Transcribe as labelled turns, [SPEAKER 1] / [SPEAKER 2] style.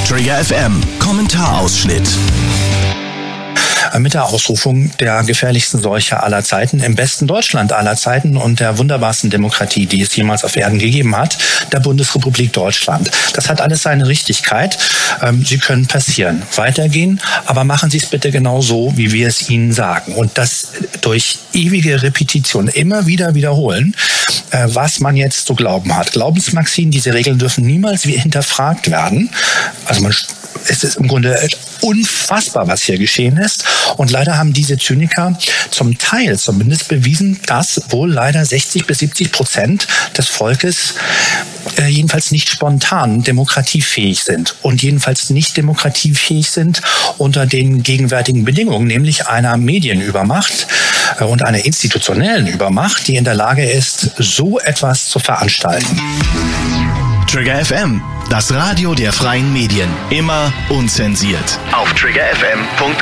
[SPEAKER 1] Trigger FM Kommentarausschnitt.
[SPEAKER 2] Mit der Ausrufung der gefährlichsten Seuche aller Zeiten, im besten Deutschland aller Zeiten und der wunderbarsten Demokratie, die es jemals auf Erden gegeben hat, der Bundesrepublik Deutschland. Das hat alles seine Richtigkeit. Sie können passieren, weitergehen, aber machen Sie es bitte genau so, wie wir es Ihnen sagen. Und das durch ewige Repetition immer wieder wiederholen, was man jetzt zu glauben hat. Glaubensmaximen, diese Regeln dürfen niemals hinterfragt werden. Also es ist im Grunde unfassbar, was hier geschehen ist. Und leider haben diese Zyniker zum Teil zumindest bewiesen, dass wohl leider 60-70% des Volkes jedenfalls nicht spontan demokratiefähig sind und jedenfalls nicht demokratiefähig sind unter den gegenwärtigen Bedingungen, nämlich einer Medienübermacht und einer institutionellen Übermacht, die in der Lage ist, so etwas zu veranstalten.
[SPEAKER 1] Trigger FM, das Radio der freien Medien. Immer unzensiert. Auf triggerfm.de